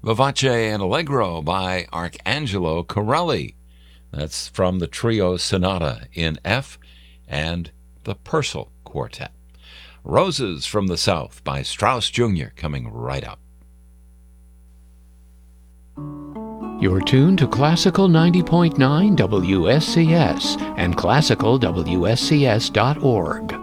Vivace and Allegro by Arcangelo Corelli. That's from the Trio Sonata in F and the Purcell Quartet. Roses from the South by Strauss Jr. coming right up. You're tuned to Classical 90.9 WSCS and classicalwscs.org.